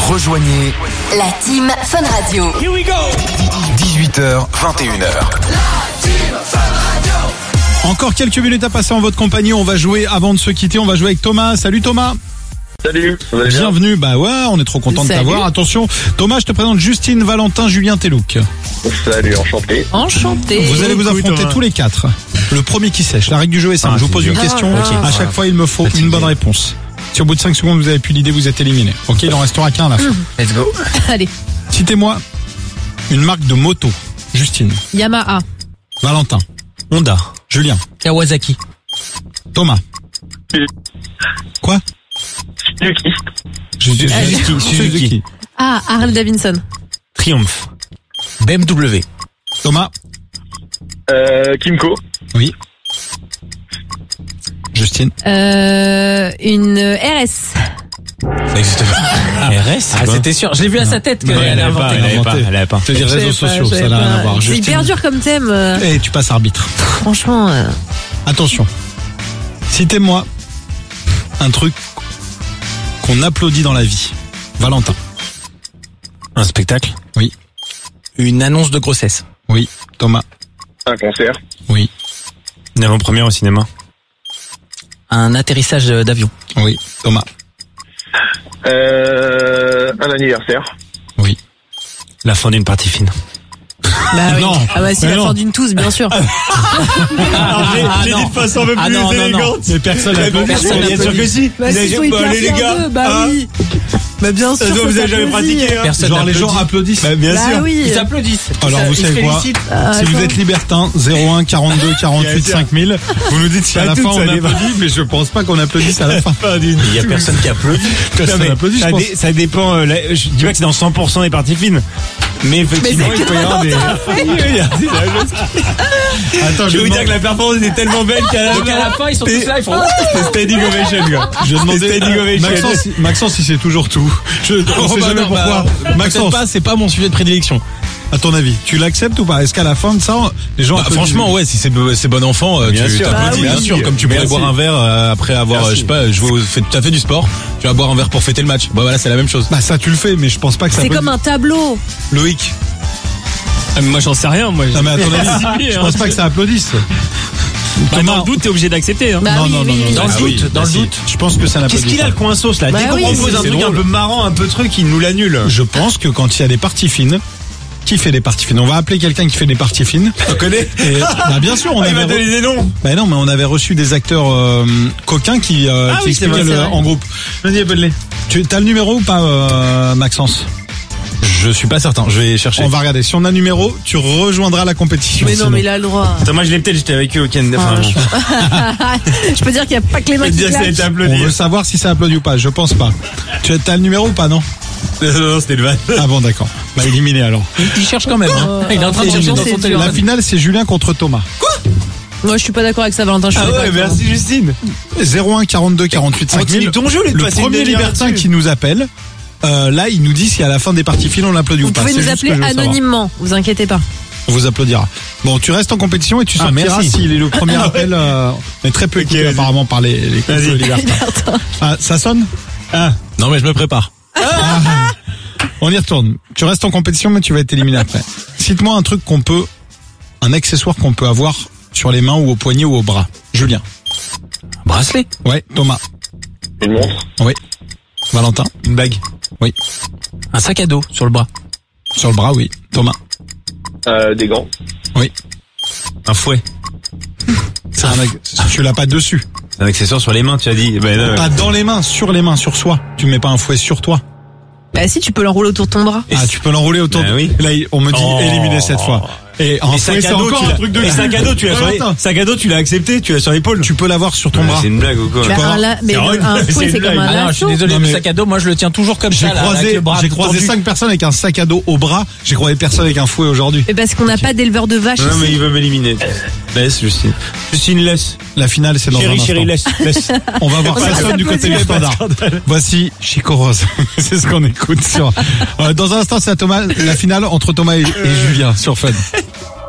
Rejoignez la team Fun Radio. Here we go. 18h, 21h. Encore quelques minutes à passer en votre compagnie. On va jouer, avant de se quitter, on va jouer avec Thomas. Salut Thomas. Salut, ça va bien ? Bienvenue, bah ouais, on est trop content de t'avoir. Attention, Thomas, je te présente Justine, Valentin, Julien Telouk. Salut, enchanté. Enchanté. Vous allez vous affronter Thomas. tous les quatre. Le premier qui sèche. La règle du jeu est simple. Je vous pose une question. À chaque fois, il me faut une bonne réponse. Si au bout de 5 secondes, vous avez plus l'idée, vous êtes éliminé. Ok, il en restera qu'un à la fin. Let's go. Allez. Citez-moi une marque de moto. Justine. Yamaha. Valentin. Honda. Julien. Kawasaki. Thomas. Quoi? Suzuki. Ah, Harley Davidson. Triumph. BMW. Thomas. Kimco. Oui. Justine. Une RS. Ça existe pas. RS? Ah, c'était sûr. Je l'ai vu à sa tête qu'elle allait inventer. Elle avait pas. C'est des réseaux sociaux, ça n'a rien à voir. C'est Justine. hyper dur comme thème. Et tu passes arbitre. Franchement. Attention. Citez-moi un truc qu'on applaudit dans la vie. Valentin. Un spectacle? Oui. Une annonce de grossesse? Oui. Thomas. Un concert. Oui. Une avant-première au cinéma? Un atterrissage d'avion? Oui. Thomas. Un anniversaire. Oui. La fin d'une partie fine. Bah oui. Non. Ah bah si, Mais la non. fin d'une tousse, bien sûr. J'ai dit de façon un peu plus élégante. Mais personne n'a Bien sûr que si. Bah si, faut y plaire deux, bah oui. Bah bien sûr. Vous avez jamais pratiqué, hein? Personne Genre les gens n'applaudit. applaudissent. Bah, bien Bah sûr. oui. Ils applaudissent. Alors vous savez quoi? Si vous êtes libertin, 01 42 48 5000, vous nous dites si à la fin on applaudit, mais je pense pas qu'on applaudisse à la fin. Il y a personne qui applaudit. Personne applaudit, je pense. Ça dépend, je dis pas que c'est dans 100% des parties fines. Mais effectivement, Mais il peut y avoir des... Attends, Je vais vous dire que la performance était tellement belle qu'à Donc à la fin, ils sont tous là, ils font. C'était standing ovation, quoi. je demandais Standing ovation. Maxence si c'est toujours tout. On sait jamais pourquoi. Maxence, c'est pas mon sujet de prédilection. à ton avis, tu l'acceptes ou pas? Est-ce qu'à la fin de ça, les gens applaudissent? Franchement, ouais, si c'est bon enfant, Bien tu sûr. t'applaudis, Bah bien oui. sûr, comme tu pourrais Merci. boire un verre après avoir, Merci. je sais pas, t'as fait du sport, tu vas boire un verre pour fêter le match. Bah voilà, c'est la même chose. Bah ça tu le fais, mais je pense pas que ça C'est peut... comme un tableau. Loïc. Moi, j'en sais rien, moi. Non mais à ton avis, je pense pas que ça applaudisse. Bah, dans le doute, t'es obligé d'accepter, hein. Bah Non, oui, non, oui, non, oui. non, Dans le ah doute, oui, dans bah le si. doute. Je pense que ça n'applaudit Qu'est-ce qu'il a pas. le coin sauce là? Bah Dès qu'on oui, propose un c'est truc un drôle. peu marrant, un peu truc, il nous l'annule. Je pense que quand il y a des parties fines, qui fait des parties fines? On va appeler quelqu'un qui fait des parties fines. Tu connais? Et, bah bien sûr, on Il va avait... donner des noms. Bah non, mais on avait reçu des acteurs coquins qui oui, c'est expliquaient vrai, c'est vrai. en groupe. Vas-y, appelle-les. Tu as le numéro ou pas, Maxence? Je suis pas certain, je vais chercher. On va regarder. Si on a le numéro, tu rejoindras la compétition. Mais non, sinon. mais il a le droit. Attends, moi je l'ai peut-être, j'étais avec eux au week-end. Enfin, Je peux dire qu'il n'y a pas que les mains je peux qui te dire que ça a été claquent. On applaudi. veut savoir si ça applaudit ou pas. Je pense pas. Tu as le numéro ou pas, non? Non, c'était le van. Ah bon, d'accord. Bah éliminé alors. Il cherche quand même, hein. Il est en train de chercher dans son c'est dur. téléphone. La finale, c'est Julien contre Thomas. Moi, je suis pas d'accord avec ça, Valentin. Je suis Ah d'accord ouais, avec toi. merci Justine. 01 42 48 5000. Continue ton jeu, les Le premier libertin qui nous appelle, là, il nous dit si à la fin des parties fines, on l'applaudit ou Vous pas. pouvez C'est nous juste ce appeler que je veux savoir. anonymement, vous inquiétez pas. On vous applaudira. Bon, tu restes en compétition et tu Ah, sortiras merci. s'il est le premier appel. Mais très peu écouté vas-y. apparemment par les Vas-y. libertins. Ah, ça sonne? Non mais je me prépare. On y retourne. Tu restes en compétition, mais tu vas être éliminé après. Cite-moi un accessoire qu'on peut avoir sur les mains ou au poignet ou au bras. Julien. Bracelet. Ouais. Thomas. Une montre. Oui. Valentin. Une bague. Oui. Un sac à dos sur le bras. Sur le bras, oui. Thomas. Des gants. Oui. Un fouet. Tu l'as pas dessus. C'est un accessoire sur les mains, tu as dit. Ben, non, Pas dans les mains, sur les mains, sur soi. Tu mets pas un fouet sur toi. Bah si, tu peux l'enrouler autour de ton bras. Ah, tu peux l'enrouler autour Ben de... oui. Là, on me dit éliminé cette fois. Et en Et fouet, sac c'est à dos, encore tu un l'as. truc de... Et sac à dos, tu l'as sur les- Valentin, sac à dos, tu l'as accepté, tu l'as sur l'épaule. tu peux l'avoir sur ton bras. C'est une blague ou quoi? Bah, mais C'est vrai, un c'est fouet, une c'est comme blague. un Ah non, je suis lasso. désolé, Non, le mais- sac à dos, moi je le tiens toujours comme ça, là, avec le bras J'ai croisé tendu. 5 personnes avec un sac à dos au bras. J'ai croisé personne avec un fouet aujourd'hui. Mais parce qu'on n'a pas d'éleveur de vaches Non, mais ici. il veut m'éliminer. Laisse, Justine. Justine, laisse. La finale, c'est dans un Chérie, instant. chérie, laisse. On va voir On ça va sonne du côté du s'applaudir. standard. Voici Chico Rose. C'est ce qu'on écoute sur... Dans un instant, c'est à Thomas, la finale entre Thomas et Julien sur Fun.